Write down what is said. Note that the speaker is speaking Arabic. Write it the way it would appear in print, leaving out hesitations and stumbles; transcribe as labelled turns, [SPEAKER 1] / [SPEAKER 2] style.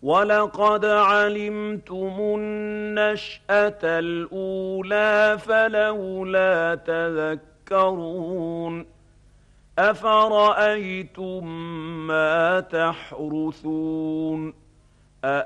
[SPEAKER 1] وَلَقَدْ عَلِمْتُمُ النَّشْأَةَ الْأُولَىٰ فَلَوْلَا تَذَكَّرُونَ أَفَرَأَيْتُم مَّا تَحْرُثُونَ